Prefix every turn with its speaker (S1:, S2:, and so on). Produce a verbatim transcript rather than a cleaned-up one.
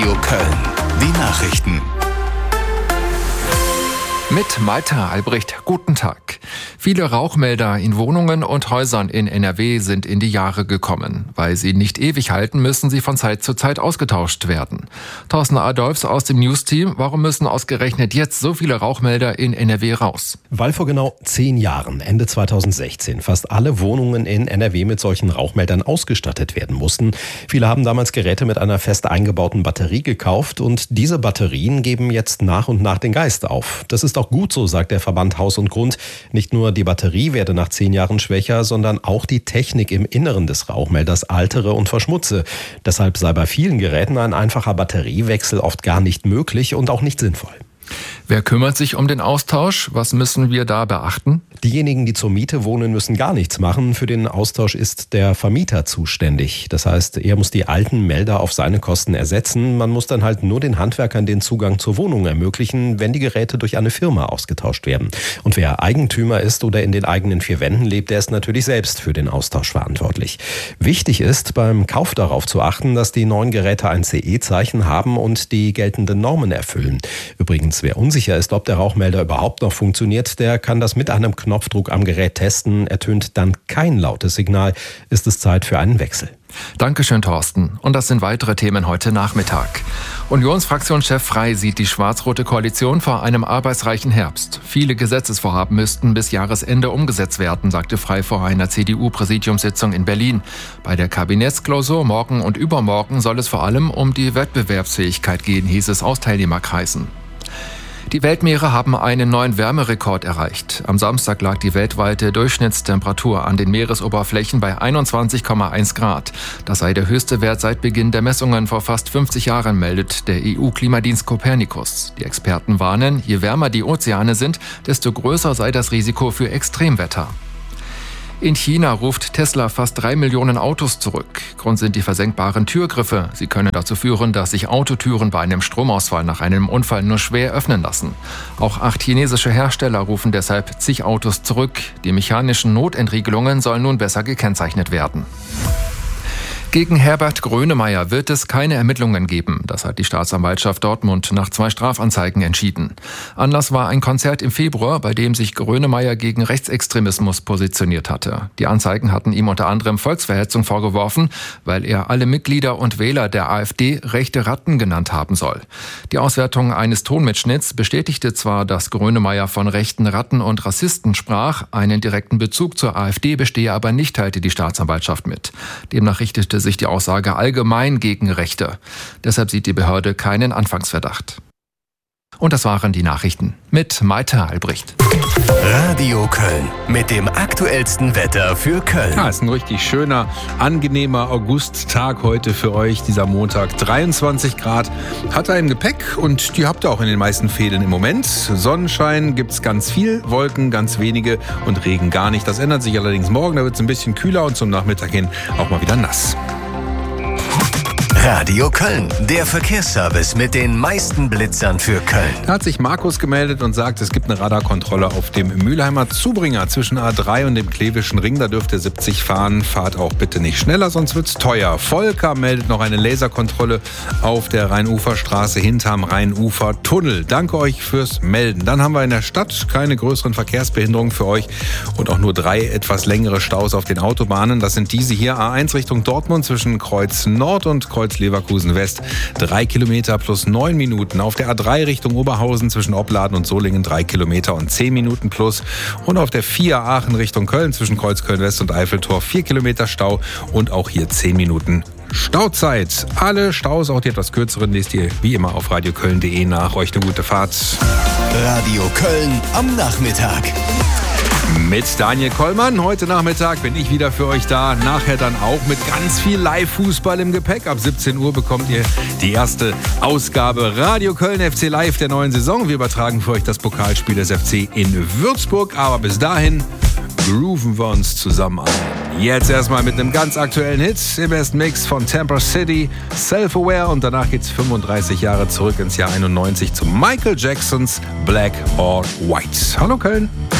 S1: Radio Köln. Die Nachrichten.
S2: Mit Malte Albrecht, guten Tag. Viele Rauchmelder in Wohnungen und Häusern in N R W sind in die Jahre gekommen. Weil sie nicht ewig halten, müssen sie von Zeit zu Zeit ausgetauscht werden. Thorsten Adolfs aus dem News-Team, warum müssen ausgerechnet jetzt so viele Rauchmelder in N R W raus?
S3: Weil vor genau zehn Jahren, Ende zweitausendsechzehn, fast alle Wohnungen in N R W mit solchen Rauchmeldern ausgestattet werden mussten. Viele haben damals Geräte mit einer fest eingebauten Batterie gekauft und diese Batterien geben jetzt nach und nach den Geist auf. Das ist auch gut so, sagt der Verband Haus und Grund. Nicht nur die Batterie werde nach zehn Jahren schwächer, sondern auch die Technik im Inneren des Rauchmelders altere und verschmutze. Deshalb sei bei vielen Geräten ein einfacher Batteriewechsel oft gar nicht möglich und auch nicht sinnvoll.
S2: Wer kümmert sich um den Austausch? Was müssen wir da beachten?
S3: Diejenigen, die zur Miete wohnen, müssen gar nichts machen. Für den Austausch ist der Vermieter zuständig. Das heißt, er muss die alten Melder auf seine Kosten ersetzen. Man muss dann halt nur den Handwerkern den Zugang zur Wohnung ermöglichen, wenn die Geräte durch eine Firma ausgetauscht werden. Und wer Eigentümer ist oder in den eigenen vier Wänden lebt, der ist natürlich selbst für den Austausch verantwortlich. Wichtig ist, beim Kauf darauf zu achten, dass die neuen Geräte ein C E-Zeichen haben und die geltenden Normen erfüllen. Übrigens, wer unsicher ist, ob der Rauchmelder überhaupt noch funktioniert, der kann das mit einem Knopfdruck am Gerät testen. Ertönt dann kein lautes Signal, ist es Zeit für einen Wechsel.
S2: Dankeschön, Thorsten. Und das sind weitere Themen heute Nachmittag. Unionsfraktionschef Frey sieht die schwarz-rote Koalition vor einem arbeitsreichen Herbst. Viele Gesetzesvorhaben müssten bis Jahresende umgesetzt werden, sagte Frey vor einer C D U-Präsidiumssitzung in Berlin. Bei der Kabinettsklausur morgen und übermorgen soll es vor allem um die Wettbewerbsfähigkeit gehen, hieß es aus Teilnehmerkreisen. Die Weltmeere haben einen neuen Wärmerekord erreicht. Am Samstag lag die weltweite Durchschnittstemperatur an den Meeresoberflächen bei einundzwanzig Komma eins Grad. Das sei der höchste Wert seit Beginn der Messungen vor fast fünfzig Jahren, meldet der E U-Klimadienst Copernicus. Die Experten warnen, je wärmer die Ozeane sind, desto größer sei das Risiko für Extremwetter. In China ruft Tesla fast drei Millionen Autos zurück. Grund sind die versenkbaren Türgriffe. Sie können dazu führen, dass sich Autotüren bei einem Stromausfall nach einem Unfall nur schwer öffnen lassen. Auch acht chinesische Hersteller rufen deshalb zig Autos zurück. Die mechanischen Notentriegelungen sollen nun besser gekennzeichnet werden. Gegen Herbert Grönemeyer wird es keine Ermittlungen geben. Das hat die Staatsanwaltschaft Dortmund nach zwei Strafanzeigen entschieden. Anlass war ein Konzert im Februar, bei dem sich Grönemeyer gegen Rechtsextremismus positioniert hatte. Die Anzeigen hatten ihm unter anderem Volksverhetzung vorgeworfen, weil er alle Mitglieder und Wähler der AfD rechte Ratten genannt haben soll. Die Auswertung eines Tonmitschnitts bestätigte zwar, dass Grönemeyer von rechten Ratten und Rassisten sprach, einen direkten Bezug zur AfD bestehe aber nicht, teilte die Staatsanwaltschaft mit. Demnach richtete sich die Aussage allgemein gegen Rechte. Deshalb sieht die Behörde keinen Anfangsverdacht. Und das waren die Nachrichten mit Malte Albrecht.
S1: Radio Köln mit dem aktuellsten Wetter für Köln.
S4: Ja, ist ein richtig schöner, angenehmer Augusttag heute für euch, dieser Montag. dreiundzwanzig Grad hat er im Gepäck und die habt ihr auch in den meisten Fädeln im Moment. Sonnenschein gibt's ganz viel, Wolken ganz wenige und Regen gar nicht. Das ändert sich allerdings morgen, da wird's ein bisschen kühler und zum Nachmittag hin auch mal wieder nass.
S1: Radio Köln, der Verkehrsservice mit den meisten Blitzern für Köln.
S4: Da hat sich Markus gemeldet und sagt, es gibt eine Radarkontrolle auf dem Mülheimer Zubringer zwischen A drei und dem Klevischen Ring. Da dürft ihr siebzig fahren. Fahrt auch bitte nicht schneller, sonst wird's teuer. Volker meldet noch eine Laserkontrolle auf der Rheinuferstraße hinterm Rheinufertunnel. Danke euch fürs Melden. Dann haben wir in der Stadt keine größeren Verkehrsbehinderungen für euch und auch nur drei etwas längere Staus auf den Autobahnen. Das sind diese hier. A eins Richtung Dortmund zwischen Kreuz Nord und Kreuz Leverkusen West. Drei Kilometer plus neun Minuten. Auf der A drei Richtung Oberhausen zwischen Opladen und Solingen drei Kilometer und zehn Minuten plus. Und auf der vier Aachen Richtung Köln zwischen Kreuz Köln West und Eiffeltor vier Kilometer Stau und auch hier zehn Minuten Stauzeit. Alle Staus, auch die etwas kürzeren, lest ihr wie immer auf radioköln punkt de nach. Euch eine gute Fahrt.
S1: Radio Köln am Nachmittag.
S4: Mit Daniel Kollmann. Heute Nachmittag bin ich wieder für euch da. Nachher dann auch mit ganz viel Live-Fußball im Gepäck. Ab siebzehn Uhr bekommt ihr die erste Ausgabe Radio Köln F C Live der neuen Saison. Wir übertragen für euch das Pokalspiel des F C in Würzburg. Aber bis dahin grooven wir uns zusammen ein. Jetzt erstmal mit einem ganz aktuellen Hit im besten Mix von Tampa City, Self-Aware. Und danach geht's fünfunddreißig Jahre zurück ins Jahr einundneunzig zu Michael Jacksons Black or White. Hallo Köln.